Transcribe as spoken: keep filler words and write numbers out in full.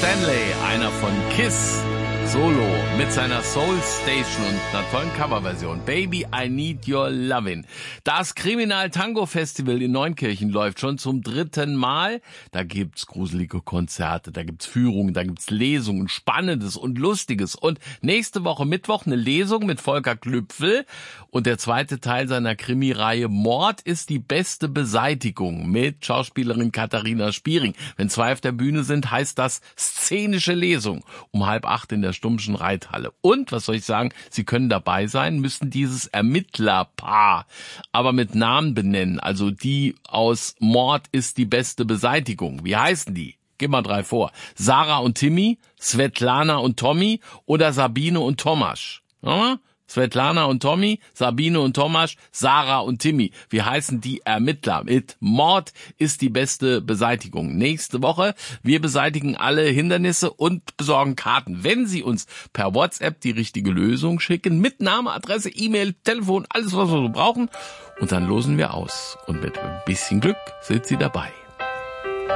Stanley, einer von Kiss, solo mit seiner Soul Station und einer tollen Coverversion. Baby, I Need Your Lovin'. Das Kriminal Tango Festival in Neunkirchen läuft schon zum dritten Mal. Da gibt's gruselige Konzerte, da gibt's Führungen, da gibt's Lesungen, Spannendes und Lustiges. Und nächste Woche Mittwoch eine Lesung mit Volker Klüpfel. Und der zweite Teil seiner Krimireihe Mord ist die beste Beseitigung mit Schauspielerin Katharina Spiering. Wenn zwei auf der Bühne sind, heißt das szenische Lesung. Um halb acht in der Stummschen Reithalle. Und, was soll ich sagen, Sie können dabei sein, müssen dieses Ermittlerpaar aber mit Namen benennen. Also die aus Mord ist die beste Beseitigung. Wie heißen die? Gib mal drei vor. Sarah und Timmy, Svetlana und Tommy oder Sabine und Tomasz. Ja? Svetlana und Tommy, Sabine und Tomasz, Sarah und Timmy. Wie heißen die Ermittler? Mit Mord ist die beste Beseitigung. Nächste Woche, wir beseitigen alle Hindernisse und besorgen Karten. Wenn Sie uns per WhatsApp die richtige Lösung schicken, mit Name, Adresse, E-Mail, Telefon, alles was wir so brauchen. Und dann losen wir aus. Und mit ein bisschen Glück sind Sie dabei.